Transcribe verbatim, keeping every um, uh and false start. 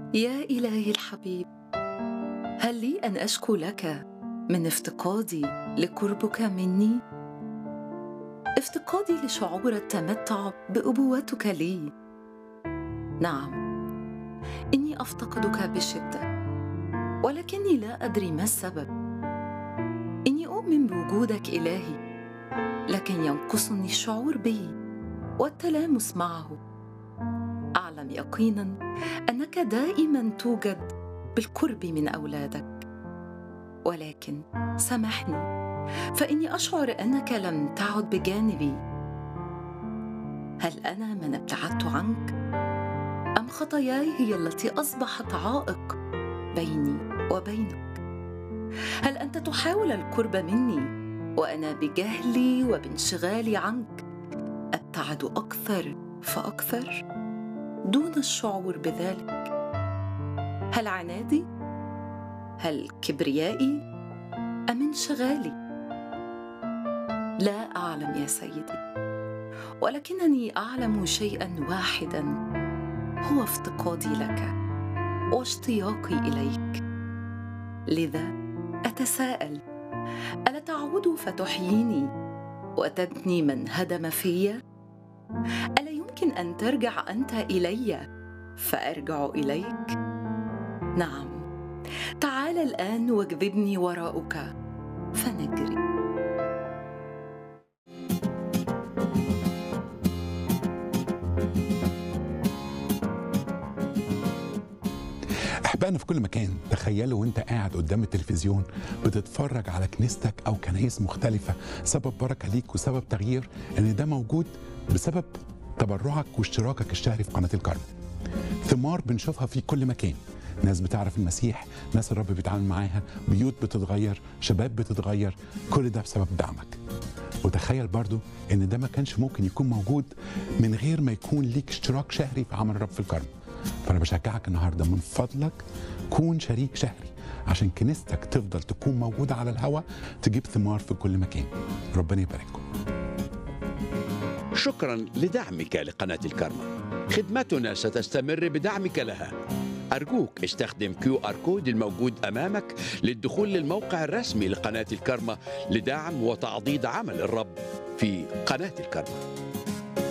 يا إلهي الحبيب، هل لي أن أشكو لك من افتقادي لقربك مني؟ افتقادي لشعور التمتع بأبوتك لي. نعم، إني أفتقدك بشدة، ولكني لا أدري ما السبب. إني أؤمن بوجودك إلهي، لكن ينقصني الشعور به والتلامس معه. أعلم يقيناً أنك دائماً توجد بالقرب من أولادك، ولكن سامحني فإني أشعر أنك لم تعد بجانبي. هل أنا من ابتعدت عنك، أم خطاياي هي التي أصبحت عائق بيني وبينك؟ هل أنت تحاول القرب مني وأنا بجهلي وبانشغالي عنك أبتعد أكثر فأكثر دون الشعور بذلك؟ هل عنادي؟ هل كبريائي؟ أم انشغالي؟ لا أعلم يا سيدي، ولكنني أعلم شيئاً واحداً، هو افتقادي لك واشتياقي إليك. لذا أتساءل، ألا تعود فتحييني وتبني من هدم في؟ ألا يمكن أن ترجع أنت إلي فأرجع إليك؟ نعم، تعال الآن واجذبني وراءك فنجري. أحبائنا في كل مكان، تخيلوا وانت قاعد قدام التلفزيون بتتفرج على كنيستك أو كنايس مختلفة، سبب بركة ليك وسبب تغيير، إن ده موجود بسبب تبرعك واشتراكك الشهري في قناة الكرم. ثمار بنشوفها في كل مكان، ناس بتعرف المسيح، ناس الرب بيتعامل معاها، بيوت بتتغير، شباب بتتغير، كل ده بسبب دعمك. وتخيل برضو إن ده ما كانش ممكن يكون موجود من غير ما يكون ليك اشتراك شهري في عمل الرب في الكرم. فأنا بشجعك النهاردة من فضلك كون شريك شهري عشان كنيستك تفضل تكون موجودة على الهواء، تجيب ثمار في كل مكان. ربنا يبارككم. شكرا لدعمك لقناة الكرمة. خدمتنا ستستمر بدعمك لها. أرجوك استخدم كيو آر كود الموجود أمامك للدخول للموقع الرسمي لقناة الكرمة لدعم وتعضيد عمل الرب في قناة الكرمة.